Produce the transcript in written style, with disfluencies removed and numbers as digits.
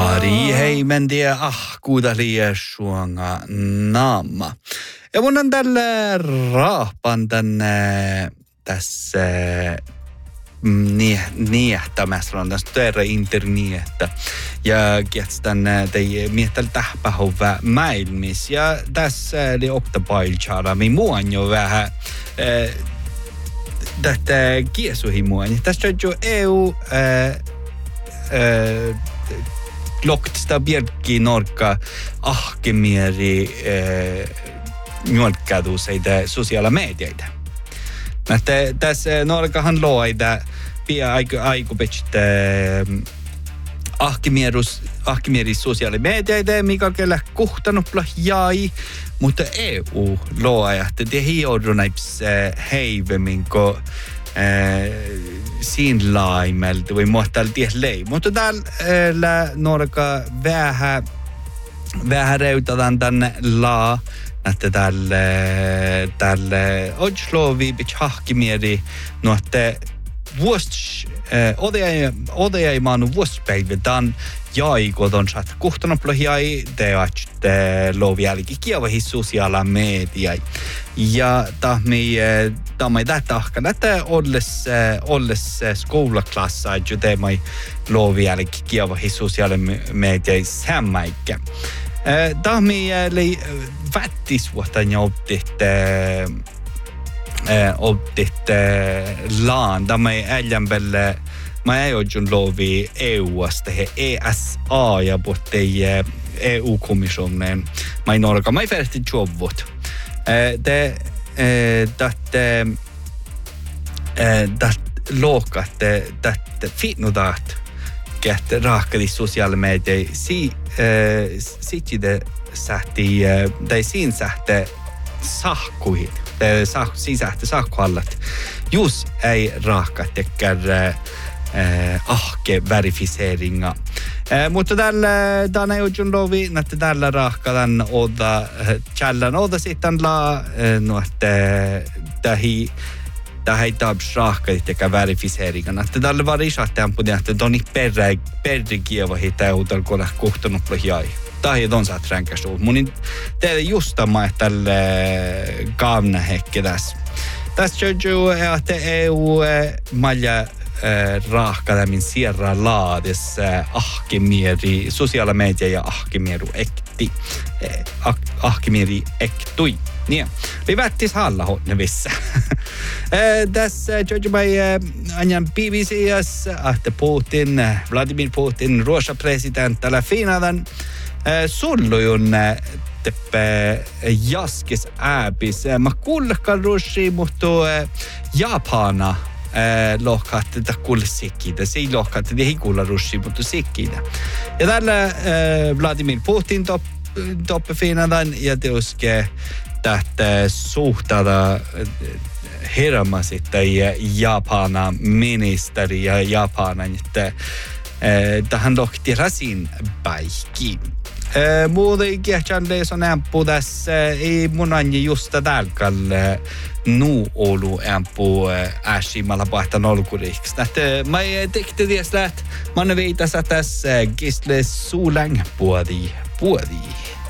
Ari hei mendiä kuudalia suonga naama. Ja mun on tällä raapan tänne tässä niehtämässä on tässä terve interniehtä. Ja kiestän tei miettel tähpähovä maailmis. Ja tässä oli oktapailchara mi muun jo vähän tätä kiesuhimuun. Tässä on jo EU loktista bjälkki norka ahkemieri njolkkadu seitä sosiaala medioita. Mutta tässä norkahan loida pia aikupetsit ahkemieri sosiaala medioita, mikä kellä kuhtanupla jäi, mutta EU loajahti te hiodunaips heivemminko siinä laimelta voi muuttaa lei. Mutta täällä norka vähän reutetaan tänne että tälle odslovi bich hahkimieri nohte vuost odeai maanu vuospäivitään jaikoton saat kuhtanoplo jäi teat lovi jälki kievahi sosiaala media ja tahmai tätä ahkan että olles skoulaklassa ju teemai lovi jälki kievahi sosiaala media sämmäikkä tahmi li vättis vuotan ja optit laan tahmai äljänpelle mä ei ole lovi EU-asta he ESA ja puhuttei EU-komissionen mä ei norka mä ei färti jovvot dat lookatte fitnudaat kätte raakali sosiaali media sitide sähti tai siinä sähte sahkuihin sisähte sahkuallat jus ei raakka tekkär ahke verifiseringa. Mutta tällä ei ole lovi, että tällä rahkalan oda sitten no tähän taas rahkalit eikä verifiseringa. Että tällä var isahtaan puhutaan, että toni perre kieva hitautal kola kuhtunut jäi. Tähän on saat ränkäsuut. Mun teille just tämä tälle kaavna hekki tässä. Tässä on jo, että EU malja rahkadamin sierra laadessa ahkemieri sosiaala media ja ahkemieri ektui. Niin. Vi vättis halla honnevissa. Tässä Georgibai anjan BBC:s että Vladimir Putin Ruosia president tällä finalan sullujun teppe jaskis ääpis. Mä kuullekaan Ruosia, mutta Japana lohkaat tätä kuulle sikkiitä. Se ei lohkaat, että ei kuulla Ruosia, mutta sikkiitä. Ja tällä Vladimir Putin toppefinalan ja teuske tähtä suhtada hirma sitten Japana ministeri ja Japanan, että tähän lohti rasin päihki. Muutenkin Chandles on ämppu tässä, ei mun anji just tälkälle olu ämppu äsimalla paihtan olkuriksi. Mä ei tekti tiesä, että mä ne veitässä tässä kisle suuläng puodi.